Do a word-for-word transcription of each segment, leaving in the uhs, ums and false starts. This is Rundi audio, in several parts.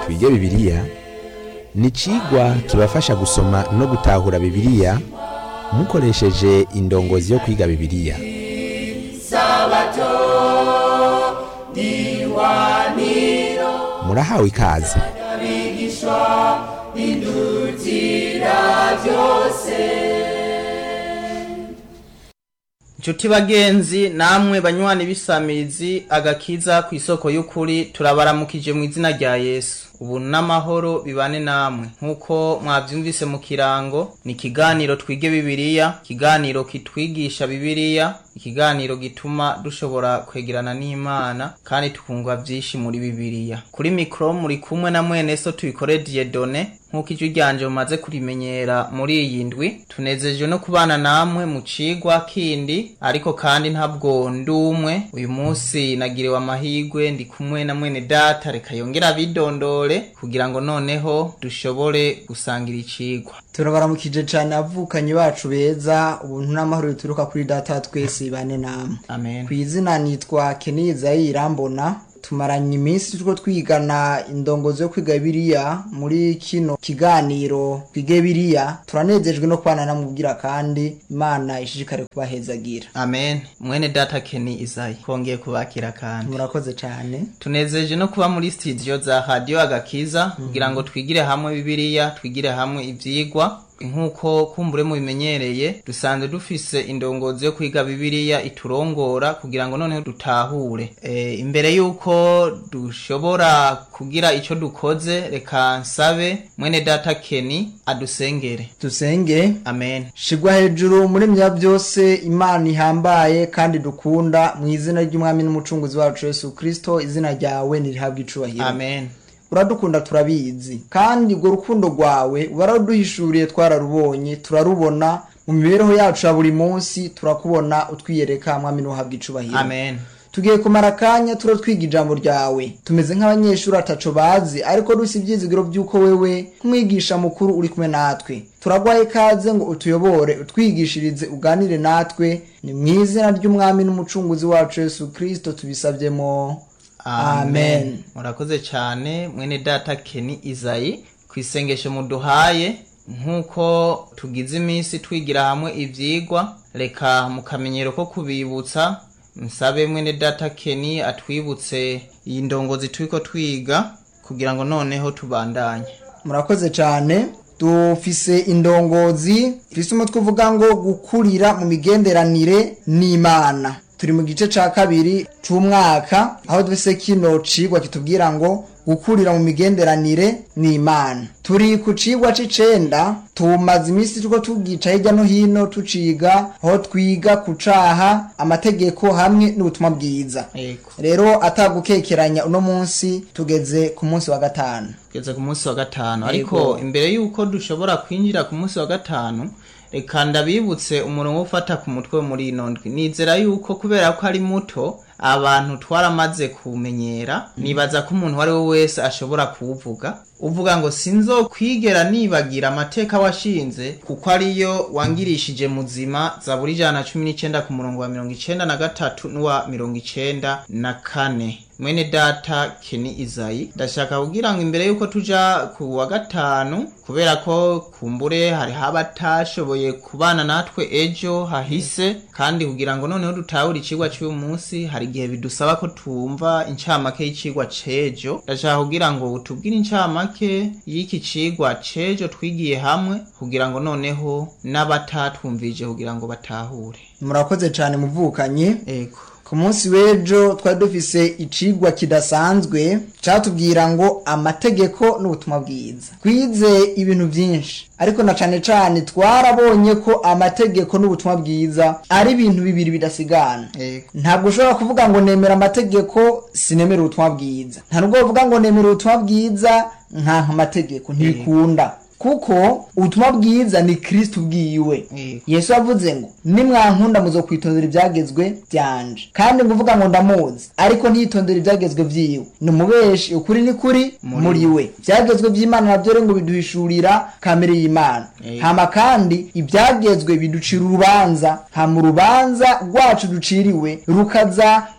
twige bibiliya ni icigwa kibafasha gusoma no gutahura bibiliya mukoresheje indongozi yo kwiga bibiliya. Murahawe ikaze. Nshuti bagenzi namwe banywanyi b'isamizi agakiza ku isoko y'ukuri turabaramukije mu izina rya Yesu. Ubu n'amahoro bibane namwe nkuko mwavyumvise mu kirango ni kiganiro twige bibiliya, kiganiro kitwigisha bibiliya, ikiganiro gituma dushobora kwegerana n'Imana kandi tukungwa vyinshi muri bibiliya. Kuri mikro muri kumwe na mwene so tubikore Dieudonné nkuko ijwi ryanje mumaze kurimenyera muri iyi ndwi. Tunezeje no kubana namwe mu cigwa kindi, ariko kandi ntabwo ndumwe. Uyu munsi nagiriwe amahigwe ndi kumwe na mwene data, reka yongera bidondore kugira ngo noneho dushobore gusangira icigwa. Turabaramukije cyane avukanye bacu beza, ubuntu n'amahoro bituruka kuri data twese bane namwe. Amen. Kwizina nitwa Keniza Irambona. Tumaranye iminsi turiko twigana indongozo yo kwiga bibiliya muri kino kiganiro twige bibiliya. Turanezejwe no kubana namubwira kandi Imana ishishikare kubahezagira. Amen. Mwene data Keni Izayi kongeye kubakira kandi. Murakoze cyane. Tunezeje no kuba muri studio za Radio Agakiza kugira ngo twigire hamwe bibiliya, twigire hamwe ivyigwa. Nkuko kumbure mu bimenyereye dusanzwe dufise indongozi yo kwiga bibiliya iturongora kugira ngo noneho dutahure. E, imbere yuko dushobora kugira ico dukoze, reka nsabe mwene data Keni adusengere. Dusenge. Amen. Shigwa hejuru muri mya byose Imana ihambaye kandi dukunda, mu izina ry'Umwami n'umucunguzi wacu Yesu Kristo, izina ryawe nirihabwe icubahiro. Amen. Uradukunda turabizi kandi urwo rukundo rwawe waraduhishuriye, twararubonye turarubona mu mibereho yacu ya buri munsi, turakubona utwiyereka Mwami n'uhabwe icubahiro. Amen. Tugiye kumara kanya turo twiga ijambo ryawe, tumeze nk'abanyeshuri ataco bazi ariko dusi ivyizigiro byuko wewe kumwigisha mukuru uri kumwe natwe. Turagwaye kaze ngo utuyobore, utwigishirize, uganire natwe, ni mu izina ry'Umwami n'umucunguzi wacu Yesu Kristo tubisavyemo. Amen. Murakoze cyane mwene data Keni Izayi kwisengesho muduhaye. Nkuko tugize iminsi twigira hamwe ivyigwa, reka mukamenyero ko kubibutsa msabe mwene data Keni atwibutse iyi ndongozi turiko twiga kugira ngo noneho tubandanye. Murakoze cyane. Dufise indongozi ifise umutwe uvuga ngo gukurira mu migenderanire n'Imana. Turi mu gice ca kabiri c'umwaka aho dufise kino cigwa kitubwira ngo gukurira mu migenderanire n'Imana. Turi ku cigwa c'icenda, tumaze iminsi turiko tugica hirya no hino tuciga aho twiga kucaha amategeko hamwe n'ubutumwa bwiza. Yego. Rero atagukekeranya uno munsi tugeze ku munsi wa gatanu. Tugeze ku munsi wa gatanu. Ariko imbere yuko dushobora kwinjira ku munsi wa gatanu, reka ndabibutse umurongo ufata ku mutwe muri ino ndwi. Nizera yuko kubera ko ari muto abantu twaramaze kumenyera, nibaza ko umuntu wari we wese ashobora kuvuga uvuga ngo sinzokwigera nibagira amateka washinze kuko ariyo wangirishije muzima. Zaburi ijana na cumi n'icenda ku murongo wa mirongo icenda na gatatu n'uwa mirongo icenda na kane. Mwene data Keni Izayi, ndashaka kugira ngo imbere yuko tuja ku wa gatanu, kubera ko kumbure hari habatashoboye kubana natwe ejo hahise, kandi kugira ngo noneho dutahure icigwa cy'uyu munsi hari igihe bidusaba ko tumva incamake y'icigwa cejo. Ndashaka kugira ngo utubwire incamake y'iki cigwa cejo twigiye hamwe kugira ngo noneho n'abatatwumvije kugira ngo batahure. Murakoze cyane muvukanye. Ego. Ku munsi w'ejo twari dufise icigwa kidasanzwe catubwira ngo amategeko n'ubutumwa bwiza. Twize ibintu byinshi, ariko na cane cane twarabonye ko amategeko n'ubutumwa bwiza ari ibintu bibiri bidasigana. Ntabwo ushobora kuvuga ngo nemera amategeko sinemera ubutumwa bwiza, nta nubwo uvuga ngo nemera ubutumwa bwiza nka amategeko, ntibikunda. Kuko ubutumwa bwiza ni Kristo bwiwe. Yesu avuze ngo nimwankunda muzokwitondera ibyagezwe byanje, kandi nguvuga ngo ndamuzi ariko ntitondera ibyagezwe vyiwe, numubeshi ukuri ni kuri muri we. Ibyagezwe by'Imana navyo ngo biduhishurira kamere y'Imana. Hama kandi ibyagezwe biducira urubanza, hama urubanza rwacu duciriwe rukaza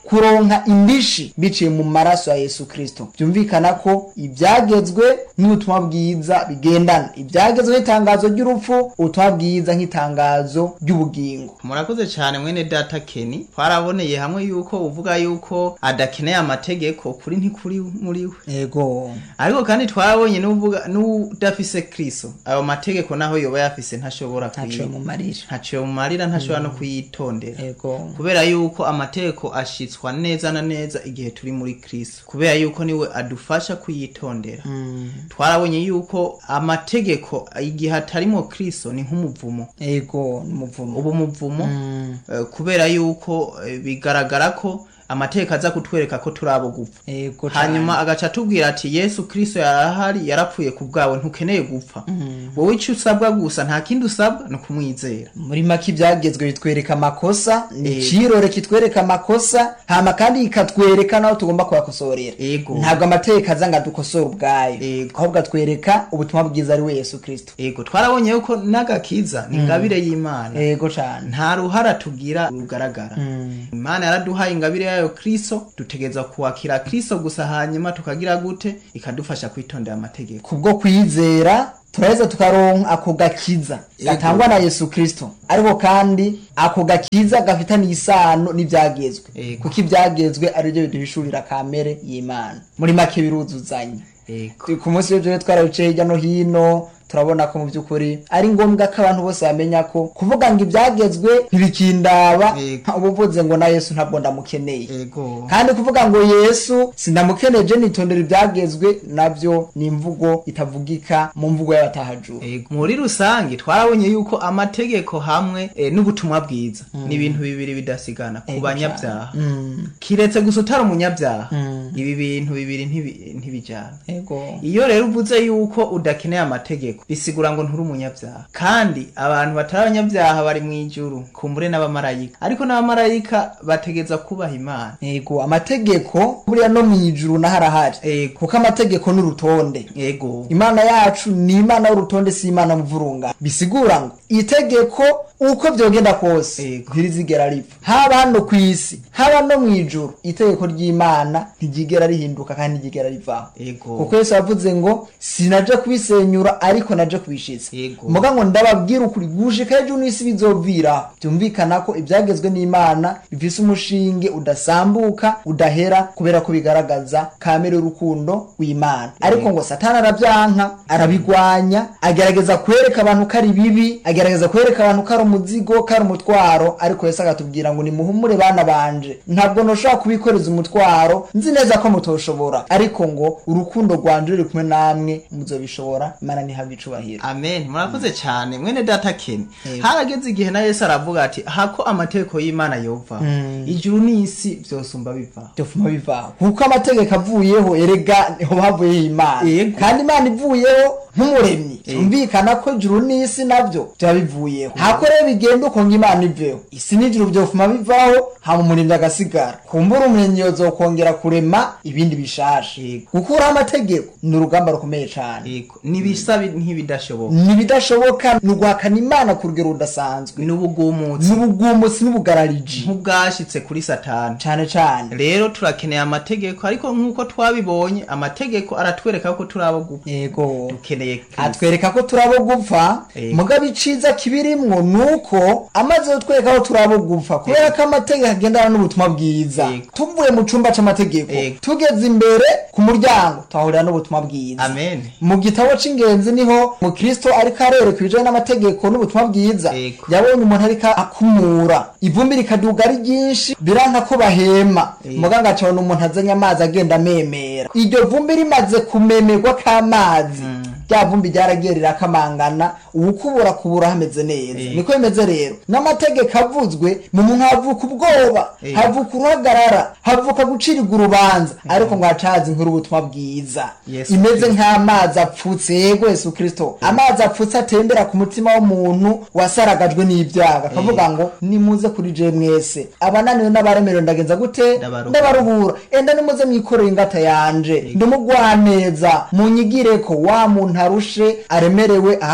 kuronka indishi biciye mu maraso ya Yesu Kristo. Byumvikana ko ibyagezwe n'ubutumwa bwiza bigendana, ibyagezwe n'itangazo ry'urupfu, ubutumwa bwiza nk'itangazo ry'ubugingo. Murakoze cyane mwene data Kenny, twaraboneye hamwe yuko uvuga yuko adakeneye amategeko, kuri ntikuri muri we. Yego. Ariko kandi twarabonye n'uvuga n'udafise Kristo, ayo mategeko naho yoba yafise ntashobora kuyica mu marira. Ntaciye mu marira ntashobora no kuyitondera. Yego. Kubera yuko amategeko ashitswa neza na neza igihe turi muri Kristo. Kubera yuko niwe adufasha kuyitondera. Mm. Twarabonye yuko amategeko igihe atarimo Kristo ni nk'umuvumo. Yego, umuvumo. Ubu muvumo mm. uh, kubera yuko uh, bigaragara ko amateka aza kutwereka ko turabo gupfa. Ego. Hanyuma agaca tubwira ati Yesu Kristo yarahari, yarapfuye ku bwawe, ntukeneye gupfa. Mm. Wowe icyo usabwa gusa nta kindi usabwa no kumwizera. Muri make ibyagezwe bitwereka amakosa, ni cirore kitwereka amakosa, hama kandi ikatwereka naho tugomba kuyakosorera. Ntabwo amateka azanga dukosora ubwayo, ahubwo atwereka ubutumwa bwiza ari we Yesu Kristo. Ego, twarabonye yuko nagakiza ni ingabire mm. y'Imana. Ego cyane. Nta ruhara tugira rugaragara. Mm. Imana yaraduhaye ingabire yayo Kristo, dutegeza kuwakira Kristo gusa, hanyuma tukagira gute ikadufasha kwitondera amategeko. Kubwo kwizera turaheza tukaronka ako gakiza gatangwa na Yesu Kristo, ariko kandi ako gakiza gafitanye isano n'ibyagezwe, kuko ibyagezwe ari byo biduhishurira kamere y'Imana. Muri make biruzuzanya. Ku munsi w'ejo twarabice hirya no hino, turabona ko mu by'ukuri ari ngombwa ko abantu bose bamenya ko kuvuga ngo ibyagezwe ntibikindaba, ubuvuze ngo na Yesu ntabwo ndamukeneye. Kandi kuvuga ngo Yesu sindamukeneje nitondera ibyagezwe, nabyo ni imvugo itavugika mu mvugo y'abatahajuru. Muri rusange twarabonye yuko amategeko hamwe e, n'ubutumwa bwiza mm. ni ibintu bibiri bidasigana ku banyabyaha. Mm. Kiretse gusa utari umunyabyaha, mm. ibi bintu bibiri ntibijana. Iyo rero uvuze yuko udakeneye amategeko, bisigura ngo nturi umunyabyaha. Kandi abantu batari abanyabyaha bari mu ijuru, kumbure n'abamarayika, ariko n'abamarayika bategeza kubaha Imana. Yego, amategeko buriya no mu ijuru naharahari, kuko amategeko n'urutonde. Yego, Imana yacu ni Imana y'urutonde, si Imana muvurunga. Bisigura ngo itegeko uko byogenda kose ntirizigera ripfa, haba hano ku isi haba no mu ijuru. Itegeko ry'Imana ntigigera rihinduka kandi ntigigera rivaho, kuko Yesu yavuze ngo sinaje kubisenyura ariko naje kubishitsa. Muga ngo ndababwira ukuri gushika ejo n'isi bizovira. Byumvikana ko ibyagezwe n'Imana bifise umushinge udasambuka udahera, kubera ko bigaragaza kamere y'urukundo w'Imana. Ariko ngo Satani arabyanka, arabigwanya, agerageza kwereka abantu kari bibi, agerageza kwereka abantu kari umuzigo, kari umutwaro. Ariko Yesu agatubwira ngo nimuhumure bana banje, ntabwo noshobora kubikoreza umutwaro, nzi neza ko mutoshobora, ariko ngo urukundo rwanje ruri kumwe namwe muzobishobora. Imana ni habicubahira. Amen. Murakoze cyane mwene data Kenny. Harageze igihe na Yesu aravuga ati hako amategeko y'Imana yova, mm. ijuru n'isi byosumba biva. Byofuma biva. Kuko amategeko avuyeho erega ho bavuye Imana. Kandi Imana ivuyeho nk'umuremyi. Umvikana ko ijuru n'isi nabyo byabivuyeho. Hako rero bigenda uko ng'Imana iveho, isi n'ijuru byofuma bivaho, ha mu muremyi agasigara. Kumbura umuremyi yozokongera kurema ibindi bishaje. Gukura amategeko ni urugamba rukomeye cyane. Nibisabi ntibidashoboka. Nibidashoboka nuguhakana Imana ku rugero rudasanzwe. N'ubugumutsi. N'ubugumutsi n'ubugarariji. Nk'ubwashitse kuri Satani. Cyane cyane. Rero turakeneye amategeko, ariko nkuko twabibonye amategeko aratwereka ko turabo gupfa. Yego. Dukeneye Kristo. Atwereka ko turabo gupfa, mugabe iciza kibirimwo nuko amaze gutwereka ko turabo gupfa. Kubera ko amategeko agendana n'ubutumwa bwiza. Tuvuye mu cumba c'amategeko, tugeze imbere ku muryango twahurira n'ubutumwa bwiza. Amen. Mu gitabo c'ingenzi niho mu Kristo ariko arereka ibijanye n'amategeko n'ubutumwa bwiza. Yabonye umuntu ariko akumura, ivumbi rikaduga ari ryinshi, biranka ko bahema. Muganga acabona umuntu azanye amazi agenda memera. Iryo vumbi rimaze kumemerwa k'amazi, rya vumbi ryaragiye rirakamangana, ubukubura kubura hameze neza. Niko bimeze rero n'amategeko avuzwe, mu muntu havuka ubwoba, havuka uruhagarara, havuka gucirirwa urubanza, ariko ngo acazi nkuru ubutumwa bwiza imeze nk'amazi apfutse. Yego, Yesu Kristo amazi apfutse atembera ku mutima w'umuntu wasaragajwe n'ibyaga, akavuga ngo nimuze kuri je mwese abananiwe n'abaremerewe ndagenza gute, ndabaruhura. Enda nimuze mwikoreye ingata yanje, ndumugwaneza munyigire ko wa muntu arushe aremerewe ahamutse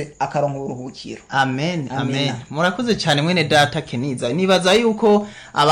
wese akaronka uburuhukiro. Amen, amen, Amen. murakoze cyane mwene data Keniza. Nibaza yuko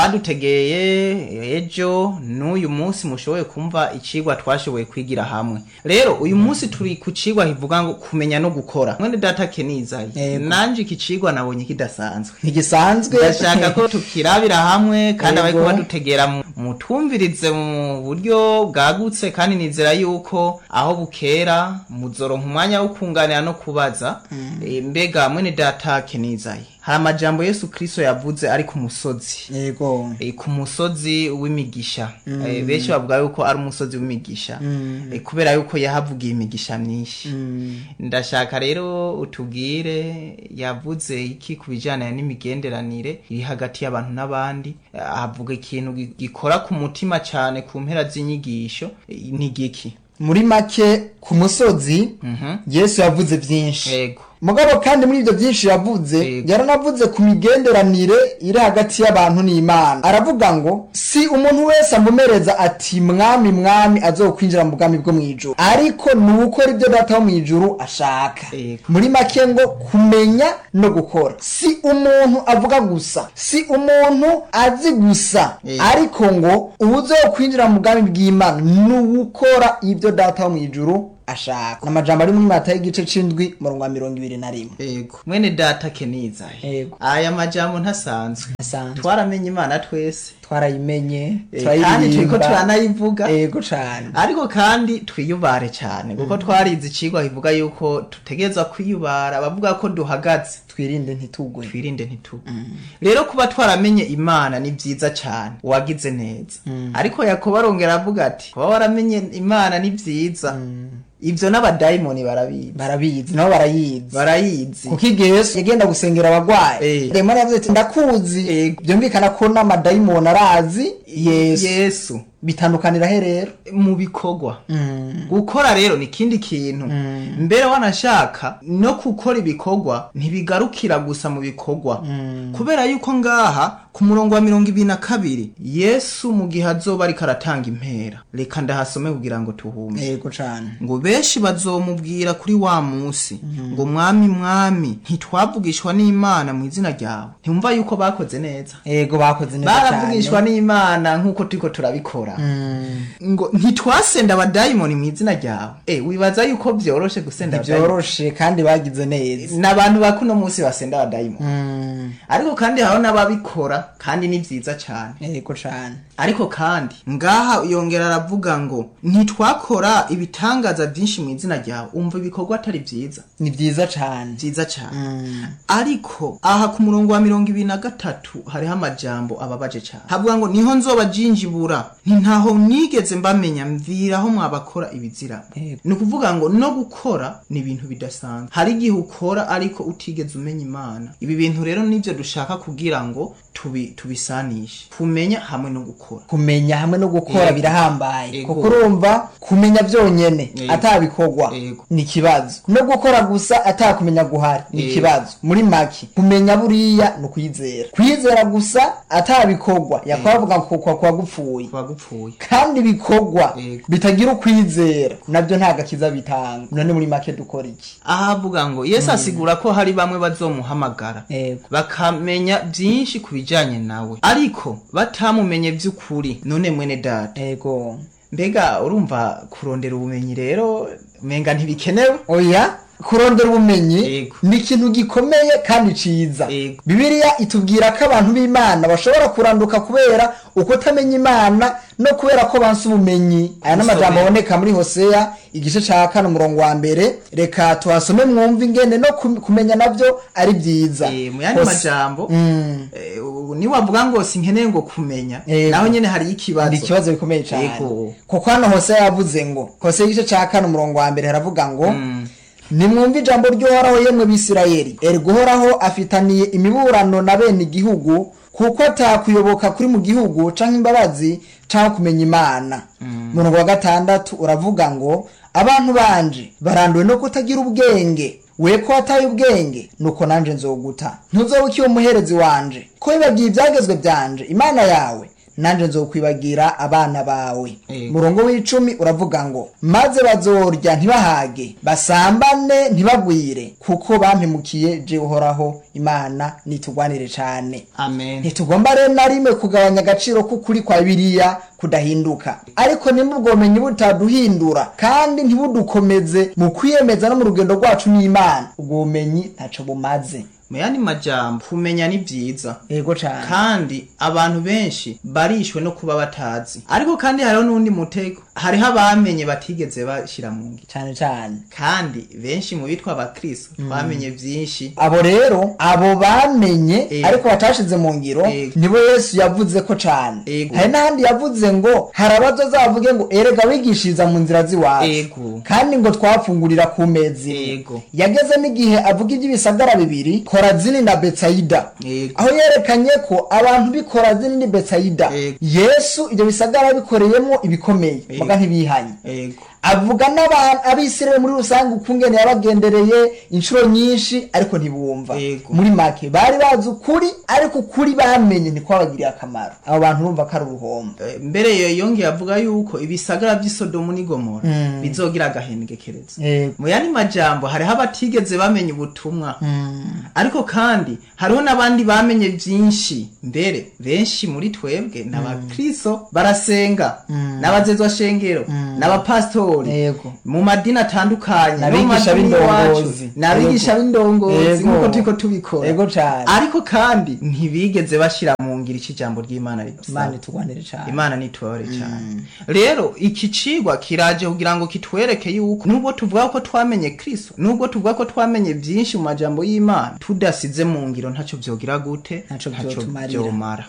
abadutegeye ejo n'uyu munsi mushoboye kumva icigwa twashoboye kwigira hamwe. Rero uyu munsi turi ku cigwa hivuga ngo kumenya no gukora. Mwene data Keniza, nanje iki cigwa nabonye kidasanzwe. Ntigisanzwe. Ndashaka ko tukirabira hamwe kandi abariko badutegera mutumvirize mu buryo bwagutse, kandi nizera yuko aho bukera muzoronka umwanya wo kunganira no kubaza. Mm. E, mbega mwene data Keniza, hari amajambo Yesu Kristo yavuze ari ku musozi. Yego. E, ku musozi w'imigisha. Mm. E, benshi bavuga yuko ari umusozi w'imigisha. Mm. E, kubera yuko yahavugiye imigisha myinshi. Mm. Ndashaka rero utubwire yavuze iki kubijana n'imigenderanire iri hagati y'abantu n'abandi. Avuga ikintu gikora ku mutima cyane ku mpera z'inyigisho. E, ni giki? Muri make ku musozi. Mm-hmm. Yesu yavuze byinshi. Yego. Mugabo kandi muri ibyo byinshi yavuze, yaranavuze ku migenderanire iri hagati y'abantu n'Imana. Aravuga ngo si umuntu wese amumereza ati mwami mwami azokwinjira mu bwami bwo mwijuru, ariko nuko ibyo data wo mwijuru ashaka. Ego. Muri make ngo kumenya no gukora. Si umuntu avuga gusa, si umuntu azi gusa. Ego. Ariko ngo uzokwinjira mu bwami bw'Imana n'ukora ibyo data wo mwijuru ashaka. Namajambo ari muri Matayo igice c'indwi murongo wa mirongo ibiri na rimwe. Yego. Mwene data Keniza. Yego. Aya majambo ntasanzwe. Ntasanzwe. Twaramenye Imana twese. Twarayimenye, twarayirimba. Kandi twiko turanayivuga. Yego cane. Ariko kandi twiyubare cyane kuko mm. twarize icigwa hivuga yuko tutegeza kwiyubara, bavuga ko duhagaze twirinde ntitugwe. Twirinde ntitugwe. Mm. Rero kuba twaramenye Imana ni byiza cyane. Wagize neza. Mm. Ariko Yakobo arongera avuga ati kuba waramenye Imana ni byiza. Mm. Ivyo n'abadayimoni barabizi. Barabizi, nabo barayizi. Barayizi. Kuko Yesu yagenda gusengera abagwayi. Eh. Demoni yavuze ati ndakuzi. Eh. Byumvikana ko n'amadayimoni arazi Yesu. Yesu. Bitandukanira he rero? Mu bikogwa. Mm. Gukora rero ni kindi kintu. Mm. Mbere wanashaka no gukora ibikogwa ntibigarukira gusa mu bikogwa. Mm. Kubera yuko ngaha ku murongo wa mirongo ibiri na kabiri Yesu mu gihe azoba ari karatanga impera. Reka ndahasome kugira ngo tuhume. Yego cane. Ngo benshi bazomubwira kuri wa musi. Mm. Ngo mwami mwami ntitwavugishwa n'Imana mu izina ryawe. Ntumva yuko bakoze neza. Yego bakoze neza cyane. Baravugishwa n'Imana nkuko turiko turabikora. Mm. Ngo ntitwasenda abadayimoni mu izina ryawe. Eh wibaza yuko byoroshe gusenda abadayimoni? Byoroshe kandi bagize neza. Nabantu bakuno munsi basenda abadayimoni. Mm. Ariko kandi haho nababikora kandi ni vyiza cyane. Yego cyane. Ariko kandi ngaha yongera aravuga ngo ntitwakora ibitangaza byinshi mu izina ryawe. Umva ibikorwa atari vyiza. Ni vyiza cyane. Vyiza cyane. Mm. Ariko aha ku murongo wa mirongo ibiri na gatatu hariho amajambo ababaje cyane. Havuga ngo niho nzoba jinjibura ntaho nigeze mbamenya mviraho mwabakora ibizira. Ni kuvuga ngo no gukora ni ibintu bidasanzwe. Hari igihe ukora ariko utigeze umenya Imana. Ibi bintu rero nivyo dushaka kugira ngo tubi tubisanishe. Kumenya hamwe no gukora. Kumenya hamwe no gukora Ego. Birahambaye. Kuko urumva kumenya byonyene atabikogwa ni kibazo. No gukora gusa atakumenya guhari ni kibazo. Muri maki kumenya buriya no kwizera. Kwizera gusa atabikogwa yakwavuga ko kwa kwa gupfuye. Kwa gupfuye. Kandi bikogwa bitagira ukwizera nabyo nta gakiza bitanga. None muri make dukora iki? Ahavuga ngo Yesu mm. asigura ko hari bamwe bazomuhamagara bakamenya byinshi kubijanye nawe ariko batamumenye by'ukuri. None mwene data. Ego. Mbega urumva kurondera ubumenyi rero menga ntibikenewe? Oya. Kurondera ubumenyi ni ikintu gikomeye kandi ciza. Bibiliya itubwira ko abantu b'Imana bashobora kuranduka kubera uko tamenya Imana no kubera ko banse ubumenyi. Aya n'amajambo aboneka muri Hosea igice ca kane umurongo wa mbere. Reka tuhasome mwumva ingene no kumenya navyo ari byiza. Eh mu yandi majambo mm. eh, ni wavuga ngo sinkeneye ngo kumenya Ego. Naho nyene hari ikibazo. Ni ikibazo bikomeye cyane. Kuko hano Hosea yavuze ngo Hosea igice ca kane umurongo wa mbere haravuga ngo mm. nimwumva ijambo ry'Uhoraho yemwe b'Isirayeli. Ergo Uhoraho afitaniye imiburano na bene igihugu kuko atakuyoboka kuri mu gihugu canke imbabazi canke kumenya Imana. Mm. Murongo wa gatandatu uravuga ngo abantu banje baranduwe no kutagira ubwenge. We ko ataye ubwenge nuko nanje nzoguta. Ntuzobukiye umuherezi wanje. Ko bibagiye ibyagezwe byanje Imana yawe nanje nzokwibagira abana bawe. Ego. Murongo w'icumi uravuga ngo maze bazorya ntibahage basambane ntibagwire kuko bampemukiye je uhoraho Imana nitugwanire cane. Amen. Ntitugomba rero na rimwe kugabanya agaciro k'ukuri kwa Bibiliya kudahinduka, ariko nimubwomenyi butaduhindura kandi ntibudukomeze mu kwiyemeza no mu rugendo rwacu n'Imana, ubwo bumenyi ntaco bumaze. Mu yandi majambo kumenya ni vyiza, Ego cane. kandi abantu benshi barishwe no kuba batazi, ariko kandi hariho n'undi mutego, hariho abamenye batigeze bashira mu ngiro cane cane, kandi benshi mu bitwa abakristo twamenye vyinshi. abo rero abo bamenye Ego. ariko batashize mu ngiro Ego. nibo Yesu yavuze ko cane. Ego. Hari n'ahandi yavuze ngo hari abazozavuge ngo erega wigishiriza mu nzira ziwacu Ego. kandi ngo twafungurira ku mezi. Ego. Yageze n'igihe avuga iby'ibisagara bibiri Korazini na Betsaida, Ego. aho yerekanye ko abantu b'i Korazini ni Betsaida Ego. Yesu ibyo bisagara bikoreyemo ibikomeye Ego. muga ntibihanye. Ego. Avuga n'abantu abisirayeli muri rusange ukungene yabagendereye inshuro nyinshi ariko ntibumva. Ego. Muri make bari bazi ukuri ariko ukuri bamenye ntikwabagiriye akamaro. Abo bantu bumva ko ari uruhombo. Eh, mbere yo yongeye avuga yuko ibisagara by'isodomu ni Gomora Mm. bizogira agahengekereza. Ego. Mu yandi majambo hariho abatigeze bamenya ubutumwa, ariko kandi hariho n'abandi bamenye vyinshi. Mbere benshi muri twebwe n'abakristo barasenga, n'abazezwa shengero, n'abapastori, Ego. mu madini atandukanye, N'abigisha no mu madini iwacu, b'indongozi. n'abigisha Ego. b'indongozi Ego. nk'uko turiko tubikora. Ego cane. Ariko kandi ntibigeze bashira mu ngiro iki jambo ry'Imana ridusaba. Imana itugwanire cane. Imana nitore cyane. Rero iki cigwa kiraje kugira ngo kitwereke yuko nubwo tuvuga ko twamenye Kristo, nubwo tuvuga ko twamenye byinshi mu majambo y'Imana, tudasize mu ngiro ntaco vyogira gute, Ntaco vyotumarira. vyomara.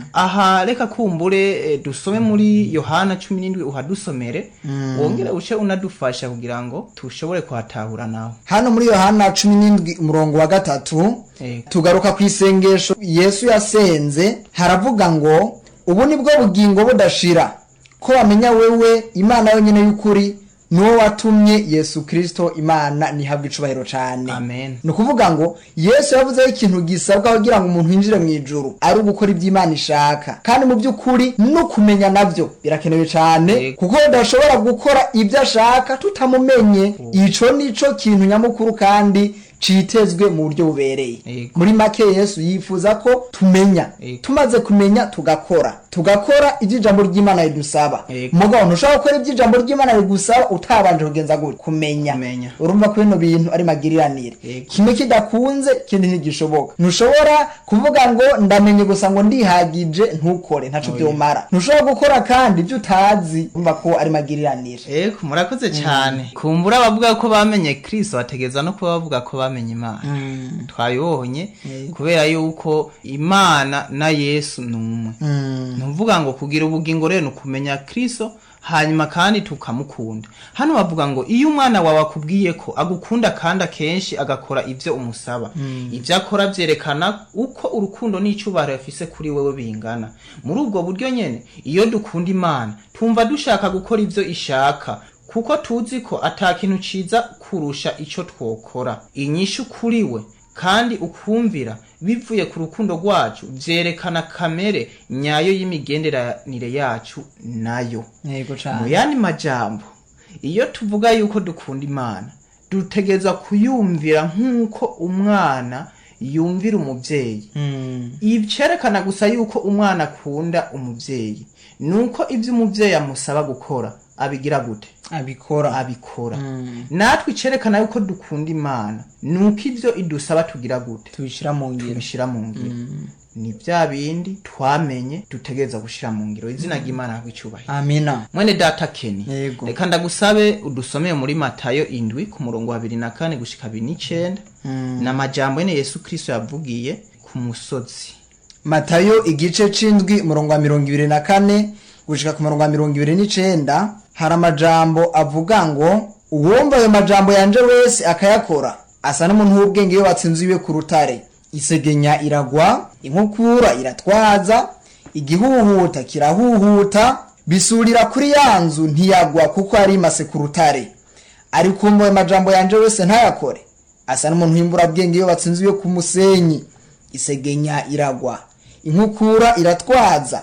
Aha reka kumbure eh, dusome muri Yohana cumi n'indwi uhadusomere, wongere uce unadufasha kugira ngo tushobore kuhatahura nawe. Hano muri Yohana cumi n'indwi umurongo wa gatatu Ego. tugaruka ku isengesho Yesu yasenze, haravuga ngo ubu nibwo bugingo budashira ko bamenya wewe Imana yonyene y'ukuri nuwo watumye Yesu Kristo Imana nihabwa icubahiro cane. Amen. Ni ukuvuga ngo Yesu yavuze ikintu gisabwa kugira ngo umuntu yinjire mu ijuru ari ugukora ibyo Imana ishaka, kandi mu by'ukuri no kumenya navyo birakenewe cane. Ego. Kuko udashobora gukora ibyo ashaka tutamumenye. Ico nico kintu nyamukuru kandi citezwe mu buryo bubereye. Ego. Muri make Yesu yifuza ko tumenya. Ego. Tumaze kumenya tugakora tugakora ibyo ijambo ry'Imana ridusaba. Ego. Mugabo ntushobora gukora ibyo ijambo ry'Imana rigusaba utabanje kugenza gute kumenya. Kumenya. Urumva ko bino bintu ari magiriranire. Ego. Kimwe kidakunze kindi ntigishoboka. Ntushobora kuvuga ngo ndamenye gusa ngo ndihagije ntukore ntaco byomara. Ntushobora gukora kandi ibyo utazi, urumva ko ari magiriranire. Ego, murakoze cyane. Kumbura abavuga ko bamenye Kristo bategeza no kuba bavuga ko bamenye Imana. Twabibonye kubera yuko Imana na Yesu numwe. Nuvuga ngo kugira ubugingo rero kumenya Kristo hanyuma kandi tukamukunda. Hano bavuga ngo iyo umwana wawe akubwiye ko agukunda kandi akenshi agakora ivyo umusaba, ivyo akora vyerekana uko urukundo n'icubahiro afise kuri wewe bingana. Muri ubwo buryo nyene iyo dukunda Imana tumva dushaka gukora ivyo ishaka, kuko tuzi ko atakintu ciza kurusha ico twokora. Inyishu kuri we kandi ukumvira bivuye ku rukundo rwacu vyerekana kamere nyayo y'imigenderanire yacu nayo. Yego Mu cyane. yandi majambo, iyo tuvuga yuko dukunda Imana dutegeza kuyumvira nk'uko umwana yumvira umuvyeyi. Mm. Ivyerekana gusa yuko umwana akunda umuvyeyi nuko ivyo umuvyeyi amusaba gukora abigira gute, Abikora. abikora. Mm. Natwe icerekana yuko dukunda Imana nuko ivyo idusaba tugira gute, Tubishira mu ngiro. tubishira mu ngiro. Ni vya bindi twamenye dutegeza gushira mu ngiro. Izina ry'Imana habwe icubahiro. Amina. Mwene data Keni, Yego. reka ndagusabe udusomeye muri Matayo indwi ku murongo wa abiri na kane gushika abiri n'icenda. Mm. Na majambo ene Yesu Kristo yavugiye ku musozi. Matayo igice c'indwi umurongo wa mirongo ibiri na kane gushika ku murongo wa mirongo ibiri n'icenda hari amajambo avuga ngo uwumva ayo majambo yanje wese akayakora asa n'umuntu w'ubwenge yubatse inzu iwe ku rutare. Isegenya iragwa, inkukura iratwaza, igihuhuta kirahuhuta, bisurira kuri ya nzu ntiyagwa kuko ari imase ku rutare. Ariko uwumva ayo majambo yanje wese ntayakore asa n'umuntu w'imburabwenge yubatse inzu iwe ku musenyi. Isegenya iragwa, inkukura iratwaza,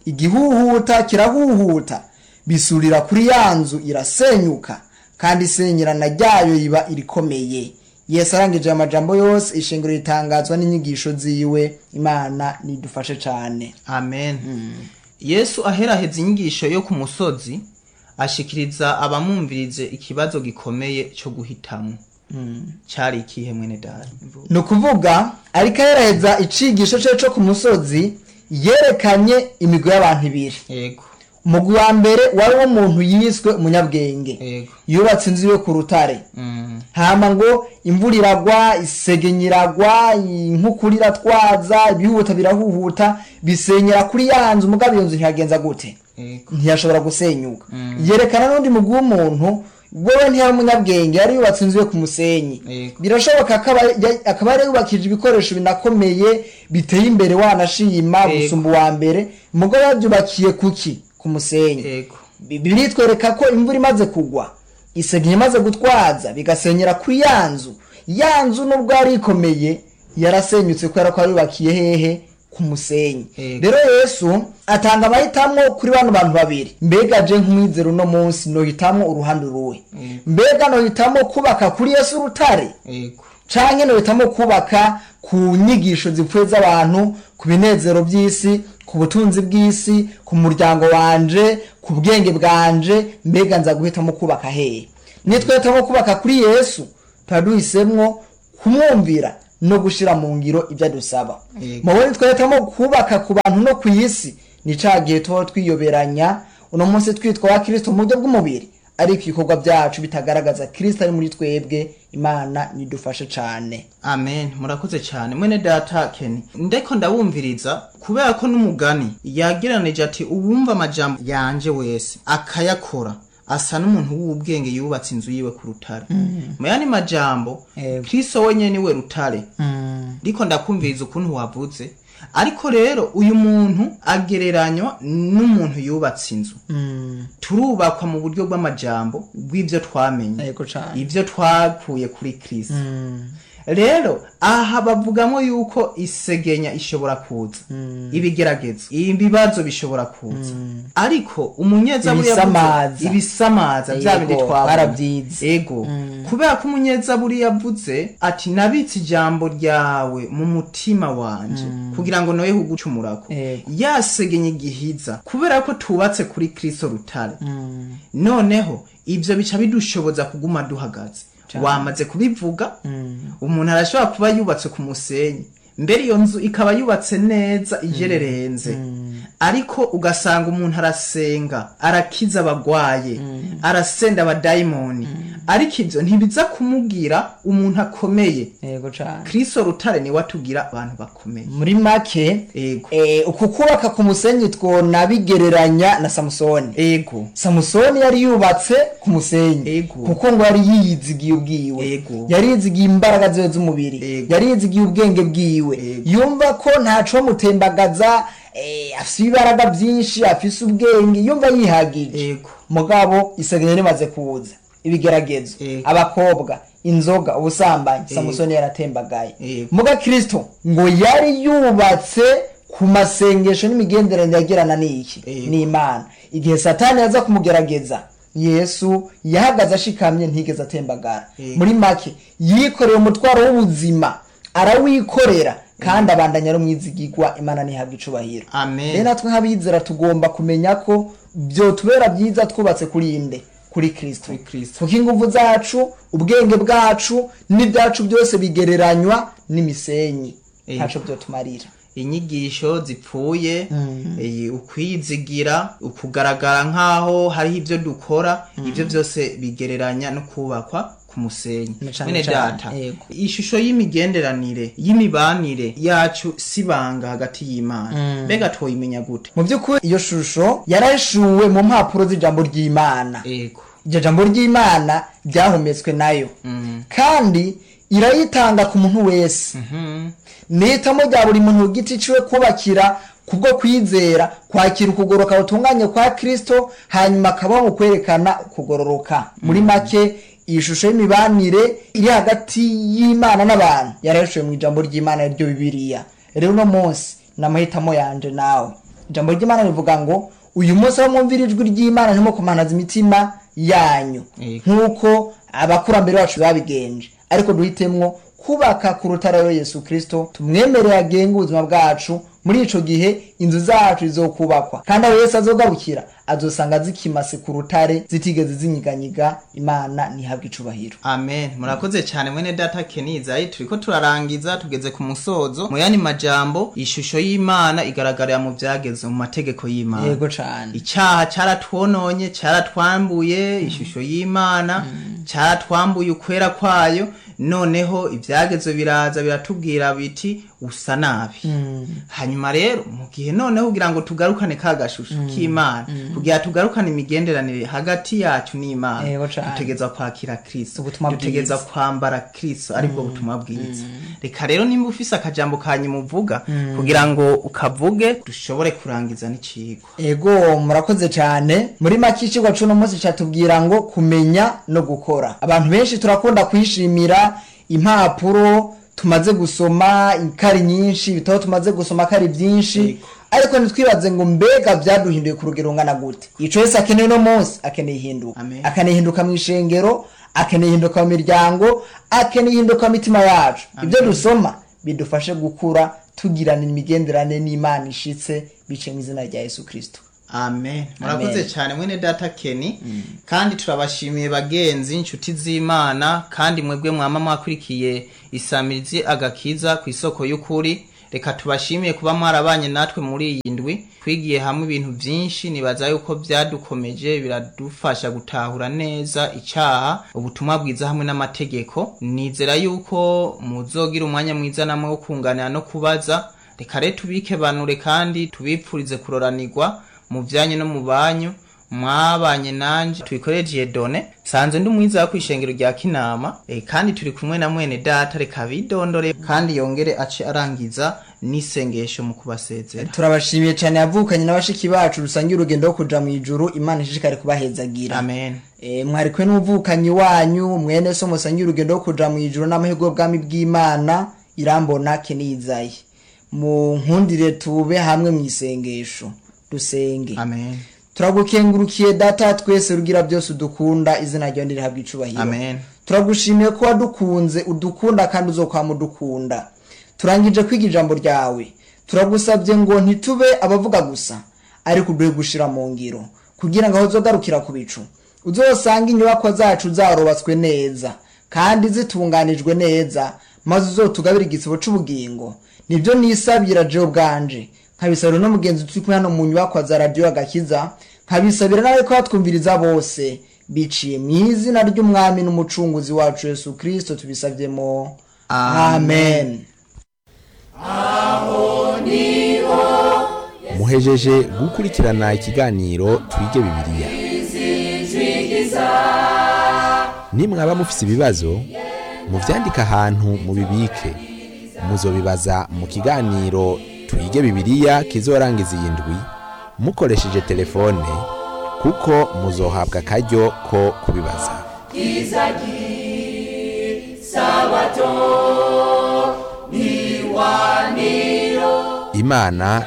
igihuhuta kirahuhuta bisurira kuri ya nzu irasenyuka kandi isenyerana ryayo iba irikomeye. Yesu arangije amajambo yose ishengero ritangazwa n'inyigisho ziwe. Imana nidufashe cyane. Amen. mm. Yesu aheraheza inyigisho yo ku musozi ashikiriza abamumvirize ikibazo gikomeye cyo guhitamo. mm. Cyari ikihe mwene data? No kuvuga ariko aheraheza icigisho cyo cyo ku musozi yerekanye imigwi y'abantu ibiri. Yego. Umugwi wa mbere wari umuntu yiswe umunyabwenge. Yego. Yubatse inzu yo ku rutare. mm. Hama ngo imvura iragwa, isegenyiragwa, inkukurira twaza, ibihuta birahuhuta, bisenyera kuri ya nzu. Mugabo iyo nzu ntiyagenza gute? Yego. Ntiyashobora gusenyuka. mm. Yerekana n'undi mugwi w'umuntu wewe ntiyari umunyabwenge, yari yubatse inzu yo ku musenyi. Yego. Birashoboka akaba yari yubakije ibikoresho binakomeye biteye imbere wanashima gusumba uwa mbere, mugabo yabyubakiye kuki? Ku musenyi. Yego. Bibiri twereka ko imvura imaze kugwa, isegenye imaze gutwaza, bigasenyera kuri ya nzu. Ya nzu nubwo yari ikomeye yarasenyutse kubera ko yubakiye hehe? Ku musenyi. Rero Yesu atanga amahitamo kuri bano bantu babiri. Mbega je nk'umwizero no munsi no hitamo uruhande ruwe? Mbega no hitamo kubaka kuri Yesu rutare? Yego. Canke no hitamo kubaka ku nyigisho zipfuye z'abantu, ku binezero by'isi, ku butunzi bw'isi, ku muryango wanje, ku bwenge bwanje? Mbega nza guhitamo kubaka hehe? Nitwetamo kubaka kuri Yesu, twaduhisemwo kumwumvira no gushira mu ngiro ibyo dusaba. Mubone twetamo kubaka ku bantu no ku isi, ni cagiye to twiyoberanya uno munsi twitwa wa Kristo mu buryo bw'umubiri, ariko ibikorwa byacu bitagaragaza Kristo ari muri twebwe. Imana nidufashe cyane. Amen. Murakoze cyane mwene data Ken. Ndeko ndabumviriza kubera ko n'umugani yagiranije ati uwumva amajambo yanje wese akayakora asa n'umuntu w'ubwenge yubatse inzu yiwe ku rutare. mm. Mayani majambo eh. Kristo wenye niwe rutare. mm. Ndiko ndakumviriza ukuntu wavuze, ariko rero uyu muntu agereranywa n'umuntu yubatse inzu. mm. Turubakwa mu buryo bw'amajambo bw'ivyo twamenye, ivyo twakuye kuri Kristo. mm. Rero aha bavugamo yuko isegenya ishobora kuza, mm. ibigeragezo, ibibazo bishobora kuza, mm. ariko umunyezaburi yavuze ibisamaza bya bindi twarabyize. Ego. mm. Kubera ko umunyezaburi yavuze ati nabitse ijambo ryawe mu mutima wanje, mm. kugira ngo noye kugucumurako. Yasegenye gihiza kubera ko tubatse kuri Kristo rutare. mm. Noneho ivyo bica bidushoboza kuguma duhagaze. Wamaze kubivuga. mm. Umuntu arashobora kuba yubatse ku musenyi, mbere iyo nzu ikaba yubatse neza ijererenze. mm. Ariko ugasanga umuntu arasenga, arakiza abagwaye, mm. arasenda abadayimoni. mm. Ariko ivyo ntibiza kumubwira umuntu akomeye. Yego cyane. Kristo rutare ni watugira abantu bakomeye. Muri make eh uku kubaka ku musenyi twona bigereranya na Samusoni. Ego. Samusoni yari yubatse ku musenyi kuko ngo yari yizigiye ubwiwe, yari yizigiye imbaraga ziwe z'umubiri, yari yizigiye ubwenge bwiwe. Ego. Yumva ko ntaco mutembagaza, eh afise ibaraga byinshi, afise ubwenge, yumva yihagije. Ego. Mugabo isegenya rimaze kuza, ibigeragezo, abakobwa, inzoga, ubusambanyi, Samusoni yaratembagaye. Muga Kristo ngo yari yubatse ku masengesho n'imigenderanire yagirana n'iki n'Imana. Igihe Satani yaza kumugerageza, Yesu yahagaze ashikamye, ntigeze atembagara. Muri make yikoreye umutwaro w'ubuzima, arawikorera kandi abandanya ari mwizigirwa. Imana nihabwa icubahiro. Amen. Rero natwe nk'abizera tugomba kumenya ko byo tubera byiza twubatse kuri inde? Kuri Kristo. Kuko ingufu zacu, ubwenge bwacu n'ibyacu byose bigereranywa n'imisenyi, ntaco byo tumarira. Inyigisho zipfuye, mm. e, ukwizigira, ukugaragara nkaho hari ivyo dukora, mm. ivyo byose bigereranya no kubakwa ku musenyi. Mene data, ishusho y'imigenderanire, y'imibanire yacu sibanga hagati y'Imana. Mbega mm. twoyimenya gute? Mu by'ukuri iyo shusho yarashuwe mu mpapuro z'ijambo ry'Imana. Ego. Iryo jambo ry'Imana ryahumetswe nayo, mm. kandi irayitanga ku muntu wese. mm-hmm. Nitamo rya buri muntu giti ciwe kubakira kubwo kwizera, kwakira ukugoroka utunganye kwa Kristo, hanyuma akabaho mu kwerekana kugororoka. mm-hmm. Muri make ishusho y'imibanire iri hagati y'Imana n'abantu yarashuwe mu ijambo ry'Imana ryo Bibiliya. Rero no munsi namahitamo yanje nawe ijambo ry'Imana rivuga ngo uyu munsi aho mwumvira ijwi ry'Imana ntimukomanaze imitima yanyu nk'uko abakurambere bacu babigenje, ariko duhitemwo kubaka ku rutare rwa Yesu Kristo, tumwemerere agenga ubuzima bwacu. Muri ico gihe inzu zacu izokubakwa, kandi aho Yesu azogarukira azosanga zikimase ku rutare zitigeze zinyiganyiga. Imana nihabwe icubahiro. Amen. Murakoze cyane mwene data Keniza. Turiko turarangiza tugeze ku musozo. Mu yani majambo, ishusho y'Imana igaragarira mu byageze mu mategeko y'Imana. Yego cyane. Icyaha cyaratwononye, cyaratwambuye ishusho y'Imana, cyaratwambuye ukwera kwayo. Noneho ibyagezo biraza biratubwira biti usa nabi. Mm. Hanyuma rero mu gihe noneho kugira ngo tugarukane ka gashusho mm. k'Imana, mm. kugira tugarukane imigenderanire hagati yacu n'Imana, e, dutegeza kwakira Kristo, dutegeza kwambara Kristo, aribwo mm. butumwa bwiza. Mm. Reka rero nimba ufise akajambo kanyu muvuga mm. kugira ngo ukavuge dushobore kurangiza n'icigwa. Ego murakoze cyane. Muri makicigwa cuno munsi cyatubwira ngo kumenya no gukora. Abantu benshi turakunda kwishimira impapuro tumaze gusoma, ikari nyinshi, bitabo tumaze gusoma kari byinshi, ariko nitwibaze ngo mbega byaduhinduye ku rugero ngana gute. Ico Yesu akeneye no munsi akeneye hinduka, akeneye hinduka mu ishengero, akeneye hinduka mu miryango, akeneye hinduka mu mitima yacu. Ibyo dusoma bidufashe gukura, tugirana imigenderane n'Imana ishitse bice mu izina rya Yesu Kristo. Amen. Murakoze cyane mwene data Kenny. Mm. Kandi turabashimiye bagenzi inshuti z'Imana, kandi mwebwe mwama mwakurikiye isamirizi agakiza ku isoko y'ukuri. Reka tubashimiye kuba mwarabanye natwe muri iyi ndwi, twigiye hamwe ibintu byinshi. Nibaza yuko byadukomeje biradufasha gutahura neza icyaha, ubutumwa bwiza hamwe n'amategeko. Nizera yuko muzogira umwanya mwiza namwe wo kunganira no kubaza. Reka rero tubike banure kandi tubipfurize kuroranirwa mu byanye no mu banyu. Mwabanye nanje twikoreje Done sanze ndi mwiza wa kwishengero rya Kinama, e, kandi turi kumwe na mwene data. Reka bidondore kandi yongere ace arangiza n'isengesho mu kubasezera. Turabashimiye cyane yavukanye n'abashiki bacu rusangiye urugendo rwo kuja mu ijuru. Imana ishishikare kubahezagira. Amen. E, mwari kwe n'uvukanyi wanyu mwene so musangiye urugendo rwo kuja mu ijuru n'amahirwe bwami bw'Imana Irambona Kenizayi. Mu nkundire tube hamwe mu isengesho dusenge. Amen. Turagukengurukiye data twese rugira byose udukunda, izina ryawe ndirihabwa icubahiro. Amen. Turagushimiye ko wadukunze, udukunda kandi uzokwamudukunda. Turangije kwiga ijambo ryawe, turagusabye ngo ntitube abavuga gusa, ariko uduhe gushira mu ngiro, kugira ngo aho uzogarukira ku bicu uzosanga inyubako zacu zarubatswe neza kandi zitunganijwe neza, maze uzotugabira igisibo c'ubugingo. Nibyo nisabira je ubwanje, nkabisabira no mugenzi turi kumwe hano mu nyubako za radio agakiza, nkabisabira nawe ko twumviriza bose, biciye mu izina ry'umwami n'umucunguzi wacu Yesu Kristo tubisavyemo. Amen. Muhejeje gukurikirana ikiganiro Twige Bibiliya. Nimwaba mufise ibibazo muvyandika ahantu mubibike, muzobibaza mu kiganiro Twige Bibiliya kizorangiza iyi ndwi mukoresheje telefone, kuko muzohabwa akaryo ko kubibaza. Imana